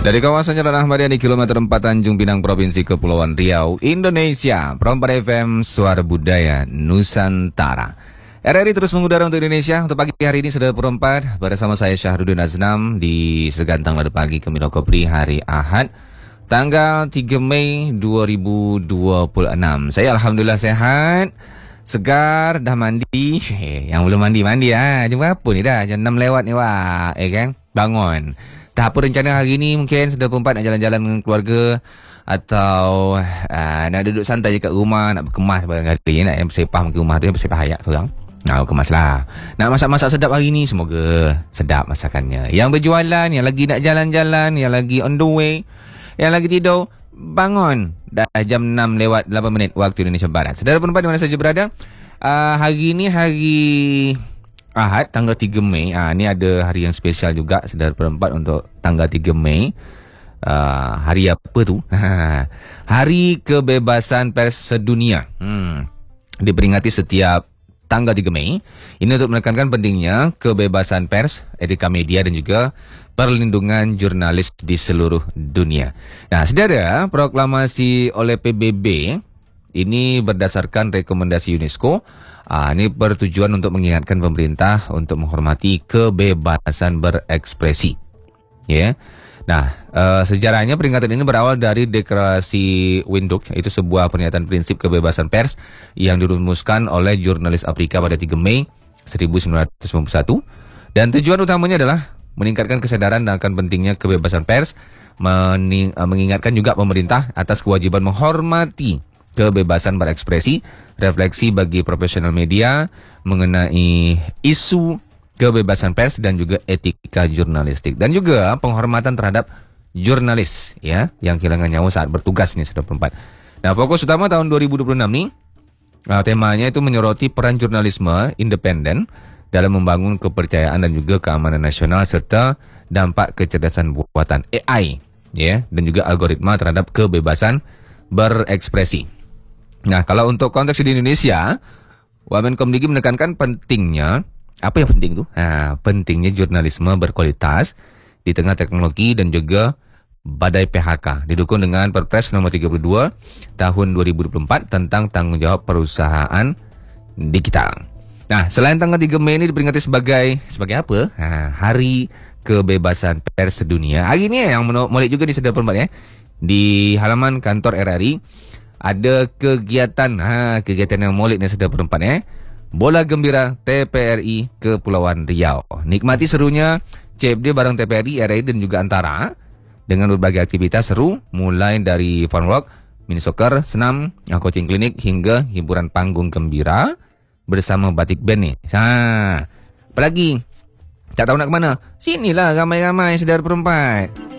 Dari kawasan Jalan Ahmadiyah di kilometer 4 Tanjung Pinang, Provinsi Kepulauan Riau, Indonesia, Perempat FM, Suara Budaya Nusantara. RRI terus mengudara untuk Indonesia. Untuk pagi hari ini sudah perempat bersama saya Syahrudin Aznam di Segantang Lada Pagi Kemino Kopri hari Ahad, tanggal 3 Mei 2026. Saya alhamdulillah sehat, segar, dah mandi. Yang belum mandi ya. Jam berapa ni dah? Jam 6 lewat ni wah, kan? Bangun. Dah apa rencana hari ni? Mungkin sudah perempat nak jalan-jalan dengan keluarga, atau nak duduk santai je kat rumah, nak berkemas barangkali, nak bersepah ke rumah tu, bersepah hayat tu orang. Nak berkemas lah. Nak masak-masak sedap hari ni, semoga sedap masakannya. Yang berjualan, yang lagi nak jalan-jalan, yang lagi on the way, yang lagi tidur, bangun. Dah jam 6 lewat 8 minit waktu Indonesia Barat. Saudara perempat di mana saja berada, hari ni hari Ahad, tanggal 3 Mei. Ni ada hari yang spesial juga, saudara perempat, untuk tanggal 3 Mei. Hari apa tu? Hari Kebebasan Pers Sedunia. Diperingati setiap tanggal 3 Mei. Ini untuk menekankan pentingnya kebebasan pers, etika media dan juga perlindungan jurnalis di seluruh dunia. Nah, saudara, proklamasi oleh PBB ini berdasarkan rekomendasi UNESCO. Ini bertujuan untuk mengingatkan pemerintah untuk menghormati kebebasan berekspresi. Ya. Nah, sejarahnya peringatan ini berawal dari Deklarasi Windhoek, yaitu sebuah pernyataan prinsip kebebasan pers yang dirumuskan oleh jurnalis Afrika pada 3 Mei 1991. Dan tujuan utamanya adalah meningkatkan kesadaran akan pentingnya kebebasan pers, mengingatkan juga pemerintah atas kewajiban menghormati kebebasan berekspresi, refleksi bagi profesional media mengenai isu kebebasan pers dan juga etika jurnalistik, dan juga penghormatan terhadap jurnalis ya yang kehilangan nyawa saat bertugas nih, sudah perempat. Nah, fokus utama tahun 2026 nih, temanya itu menyoroti peran jurnalisme independen dalam membangun kepercayaan dan juga keamanan nasional, serta dampak kecerdasan buatan AI ya dan juga algoritma terhadap kebebasan berekspresi. Nah, kalau untuk konteks di Indonesia, Wamenkemdikti menekankan pentingnya, apa yang penting tu? Pentingnya jurnalisme berkualitas di tengah teknologi dan juga badai PHK, didukung dengan Perpres nomor 32 tahun 2024 tentang tanggung jawab perusahaan digital. Nah, selain tanggal 3 Mei ini diperingati sebagai apa? Hari Kebebasan Pers Sedunia. Hari ini yang molek juga di Sedar Perempat ya. Di halaman kantor RRI ada kegiatan, kegiatan yang molek ni Sedar Perempat ya. Bola Gembira TPRI Kepulauan Riau. Nikmati serunya CFD bareng TPRI, RRI dan juga Antara dengan berbagai aktivitas seru, mulai dari fun walk, mini soccer, senam, coaching klinik hingga hiburan panggung gembira bersama batik band nih. Apalagi tak tahu nak ke mana? Sinilah ramai-ramai Sedar Perempat.